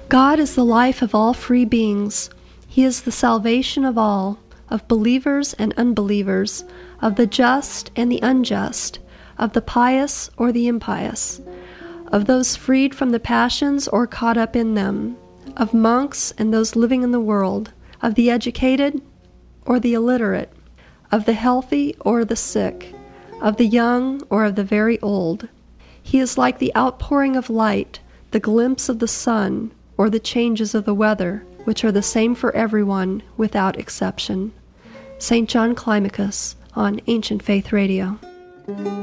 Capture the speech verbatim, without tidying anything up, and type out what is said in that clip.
God is the life of all free beings. He is the salvation of all, of believers and unbelievers, of the just and the unjust, of the pious or the impious, of those freed from the passions or caught up in them, of monks and those living in the world, of the educated or the illiterate, of the healthy or the sick, of the young or of the very old. He is like the outpouring of light, the glimpse of the sun, or the changes of the weather, which are the same for everyone without exception. Saint John Climacus on Ancient Faith Radio.